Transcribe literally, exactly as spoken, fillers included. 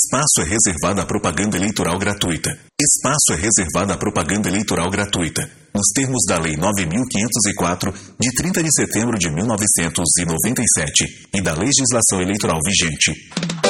Espaço é reservado à propaganda eleitoral gratuita. Espaço é reservado à propaganda eleitoral gratuita, nos termos da Lei nove mil quinhentos e quatro, de trinta de setembro de mil novecentos e noventa e sete, e da legislação eleitoral vigente.